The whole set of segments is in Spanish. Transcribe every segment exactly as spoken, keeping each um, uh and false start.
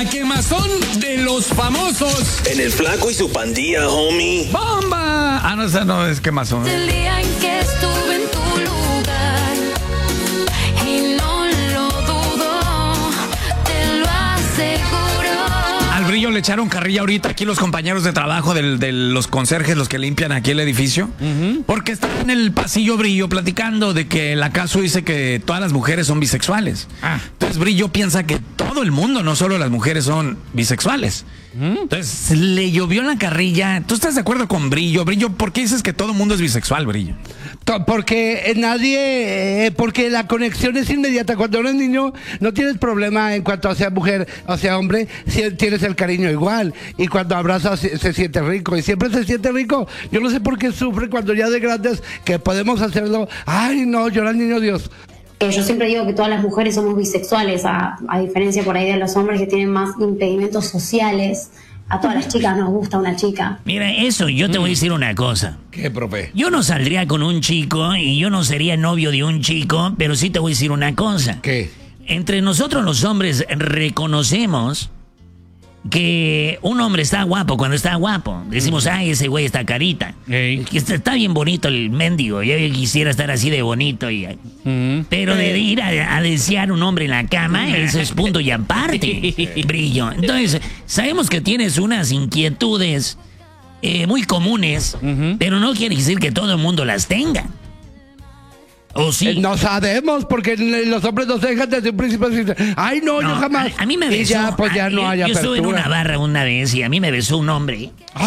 La quemazón de los famosos. En el Flaco y su pandilla, homie. ¡Bomba! Ah, no, esa no es quemazón. El día en que estuve en tu lugar y no lo dudo, te lo aseguro. Al Brillo le echaron carrilla ahorita aquí los compañeros de trabajo del, de los conserjes, los que limpian aquí el edificio, uh-huh. porque están en el pasillo Brillo platicando de que el acaso dice que todas las mujeres son bisexuales. Ah. Entonces Brillo piensa que todo el mundo, no solo las mujeres, son bisexuales. ¿Mm? Entonces le llovió la carrilla. ¿Tú estás de acuerdo con Brillo? Brillo, ¿por qué dices que todo el mundo es bisexual, Brillo? Porque nadie, eh, porque la conexión es inmediata. Cuando eres niño no tienes problema en cuanto a sea mujer o sea hombre, si tienes el cariño igual. Y cuando abrazas se, se siente rico y siempre se siente rico. Yo no sé por qué sufre cuando ya de grandes que podemos hacerlo. Ay, no, llora el niño Dios. Yo siempre digo que todas las mujeres somos bisexuales, a, a diferencia por ahí de los hombres que tienen más impedimentos sociales. A todas las chicas nos gusta una chica. Mira, eso, yo te voy a decir una cosa. ¿Qué, profe? Yo no saldría con un chico y yo no sería novio de un chico, pero sí te voy a decir una cosa. ¿Qué? Entre nosotros los hombres reconocemos que un hombre está guapo cuando está guapo. Decimos, ay, ese güey está carita. Hey. Está, está bien bonito el mendigo. Yo quisiera estar así de bonito. Y, mm. Pero de ir a, a desear un hombre en la cama, eso es punto y aparte, Brillo. Entonces, sabemos que tienes unas inquietudes eh, muy comunes, uh-huh. pero no quiere decir que todo el mundo las tenga. ¿O sí? Eh, no sabemos, porque los hombres no se dejan desde un principio decir, ay, no, no yo jamás. A, a mí me besó. Y ya, pues ya a, no hay yo apertura. estuve en una barra una vez y a mí me besó un hombre.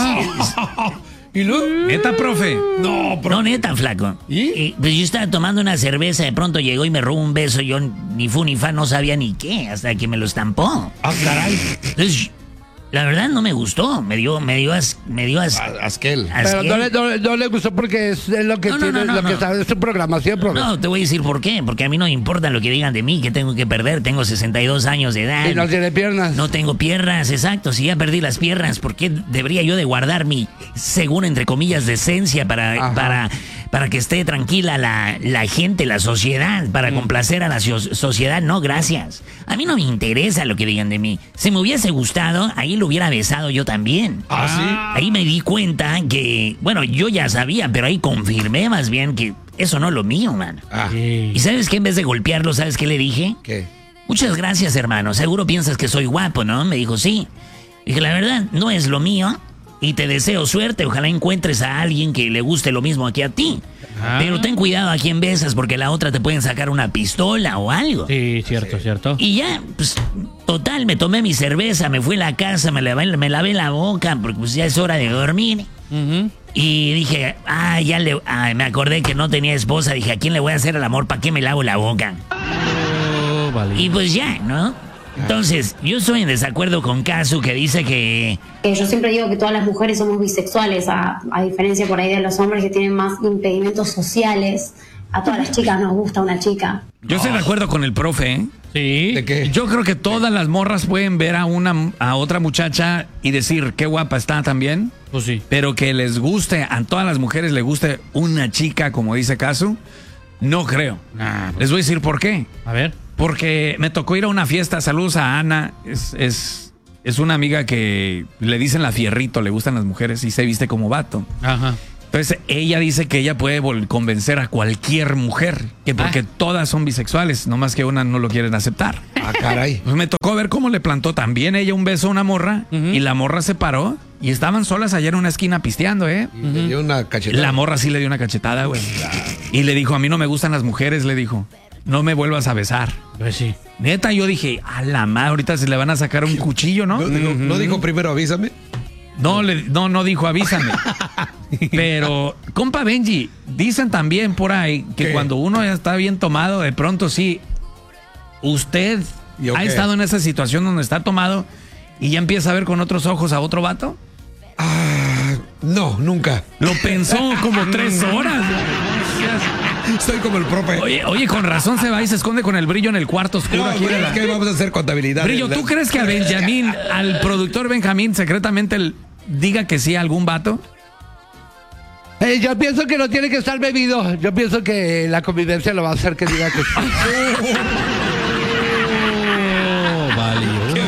Ah. ¿Y luego? ¿Neta, profe? No, profe. No, neta, flaco. ¿Y? y pues yo estaba tomando una cerveza, de pronto llegó y me robó un beso. Yo ni fu ni fa, no sabía ni qué, hasta que me lo estampó. Ah, caray. Entonces, la verdad no me gustó, me dio, me dio, as, me dio as, asquel. Pero no le, no, no le gustó porque es, es lo que no, tiene, no, no, lo no. que sabe de su programación. Programa. No, te voy a decir por qué, porque a mí no me importa lo que digan de mí, que tengo que perder, tengo sesenta y dos años de edad. Y no tiene piernas. No tengo piernas, exacto, si ya perdí las piernas, ¿por qué debería yo de guardar mi, según entre comillas, decencia para, para, para que esté tranquila la, la gente, la sociedad, para mm. complacer a la so- sociedad? No, gracias. A mí no me interesa lo que digan de mí. Si me hubiese gustado, ahí lo hubiera besado yo también. ¿Ah, sí? Ahí me di cuenta que, bueno, yo ya sabía, pero ahí confirmé más bien que eso no es lo mío, man. Ah. Y ¿sabes qué? En vez de golpearlo, ¿sabes qué le dije? ¿Qué? Muchas gracias, hermano. Seguro piensas que soy guapo, ¿no? Me dijo, sí. Dije, la verdad, no es lo mío y te deseo suerte. Ojalá encuentres a alguien que le guste lo mismo que a ti. Ah. Pero ten cuidado a quién besas porque la otra te pueden sacar una pistola o algo. Sí, cierto, cierto. Y ya, pues, total, me tomé mi cerveza, me fui a la casa, me lavé, me lavé la boca porque pues ya es hora de dormir. Uh-huh. Y dije, ah, ya le, ah, me acordé que no tenía esposa. Dije, ¿a quién le voy a hacer el amor? ¿Para qué me lavo la boca? Oh, vale. Y pues ya, ¿no? Entonces, yo estoy en desacuerdo con Casu que dice que... Eh, yo siempre digo que todas las mujeres somos bisexuales, a, a diferencia por ahí de los hombres que tienen más impedimentos sociales. A todas las chicas nos gusta una chica. Yo estoy de acuerdo con el profe, ¿eh? Sí. ¿De qué? Yo creo que todas las morras pueden ver a una a otra muchacha y decir qué guapa está también. Pues sí. Pero que les guste, a todas las mujeres les guste una chica, como dice Casu, no creo. Nah, pues. Les voy a decir por qué. A ver. Porque me tocó ir a una fiesta. Saludos a Ana. Es, es, es una amiga que le dicen la fierrito, le gustan las mujeres y se viste como vato. Ajá. Entonces ella dice que ella puede vol- convencer a cualquier mujer, que porque ah. todas son bisexuales, nomás que una no lo quieren aceptar. Ah, caray. Pues me tocó ver cómo le plantó también ella un beso a una morra, uh-huh. y la morra se paró y estaban solas allá en una esquina pisteando, ¿eh? Y uh-huh. le dio una cachetada. La morra sí le dio una cachetada, güey. Y le dijo, a mí no me gustan las mujeres, le dijo. No me vuelvas a besar. Pues sí. Neta, yo dije, a la madre, ahorita se le van a sacar un cuchillo, ¿no? ¿No dijo, uh-huh. ¿no dijo primero avísame? No, le, no, no dijo avísame. Pero, compa Benji, dicen también por ahí que ¿qué? Cuando uno ya está bien tomado, de pronto sí, usted ha qué? estado en esa situación donde está tomado y ya empieza a ver con otros ojos a otro vato. Ah, no, nunca. Lo pensó como tres horas. Estoy como el profe. Oye, oye, con razón se va y se esconde con el Brillo en el cuarto oscuro. No, aquí güey, la... ¿qué vamos a hacer contabilidad? Brillo, ¿tú crees que a Benjamín, al productor Benjamín, secretamente el, diga que sí a algún vato? Eh, yo pienso que no tiene que estar bebido. Yo pienso que la convivencia lo va a hacer que diga que sí. Oh, vale. ¿Qué pasó?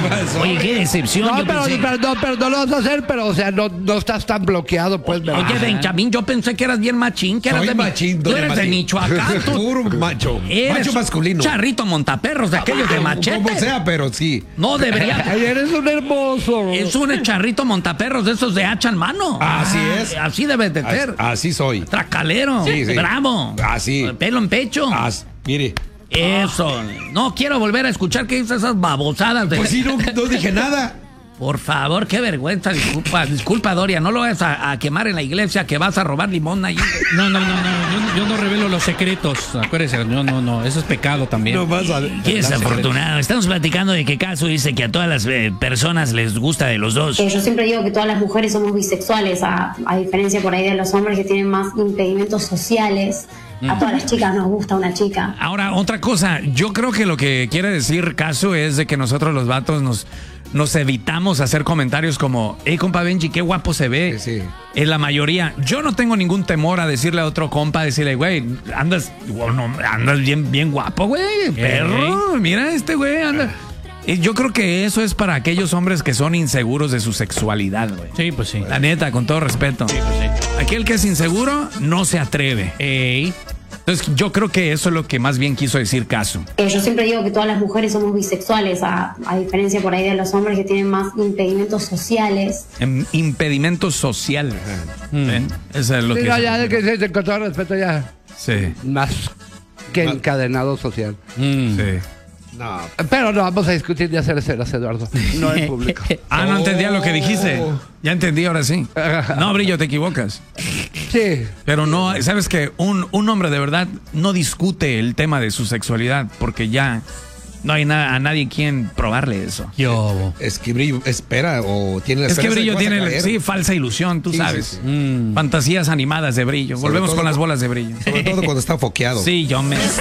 Oye, qué decepción. No, yo pero, pensé- pero, no, pero no lo vas a hacer, pero o sea, no, no estás tan bloqueado, pues. ¿verdad? Oye, Benjamín, yo pensé que eras bien machín, que eras Soy de machín, Tú doña eres de Mati. Michoacán, tú Puro macho. eres Macho masculino. Charrito montaperros, de aquellos de machete. Como sea, pero sí. No debería. Ay, eres un hermoso. Es un charrito montaperros de esos de hacha en mano. Así es. Así debes de ser. Así, así soy. Tracalero. Sí, sí. Bravo. Así. Pelo en pecho. As- mire. Eso. No quiero volver a escuchar que dices esas babosadas de. Pues sí, no, no dije nada. Por favor, qué vergüenza. Disculpa, disculpa, Doria. No lo vayas a, a quemar en la iglesia que vas a robar limón ahí. No, no, no, no. Yo, yo no revelo los secretos. Acuérdese, no, no, no. Eso es pecado también. No vas a. Qué desafortunado. Estamos platicando de que Caso dice que a todas las eh, personas les gusta de los dos. Eh, yo siempre digo que todas las mujeres somos bisexuales, a, a diferencia por ahí de los hombres que tienen más impedimentos sociales. A todas las chicas nos gusta una chica. Ahora, otra cosa. Yo creo que lo que quiere decir Caso es de que nosotros los vatos nos, nos evitamos hacer comentarios como, hey, compa Benji, qué guapo se ve. Sí, sí. En la mayoría. Yo no tengo ningún temor a decirle a otro compa, decirle, güey, andas, bueno, andas bien, bien guapo, güey, perro. Mira este güey, anda. Y yo creo que eso es para aquellos hombres que son inseguros de su sexualidad, güey. Sí, pues sí. La neta, con todo respeto. Sí, pues sí. Aquel que es inseguro no se atreve. Ey. Entonces, yo creo que eso es lo que más bien quiso decir Caso. Eh, yo siempre digo que todas las mujeres somos bisexuales, a, a diferencia por ahí de los hombres que tienen más impedimentos sociales. Em, impedimentos sociales. ¿Eh? Eso es lo Sí, que. no, ya, de que se- con todo respeto, ya. Sí. Más que encadenado social. Mm. Sí. No. Pero no vamos a discutir de hacer escenas, Eduardo. No en público. Ah, no entendía lo que dijiste. Oh. Ya entendí, ahora sí. No, Brillo, te equivocas. Sí. Pero no, sabes que un, un hombre de verdad no discute el tema de su sexualidad porque ya no hay na- a nadie quien probarle eso. Yo. Es que Brillo espera o tiene la Es que esperanza de Brillo vas a tiene, caer. sí, falsa ilusión, tú Sí, sabes. sí, sí. Mm. Fantasías animadas de Brillo. Sobre Volvemos todo con las cu- bolas de Brillo. Sobre todo cuando está foqueado. Sí, yo me...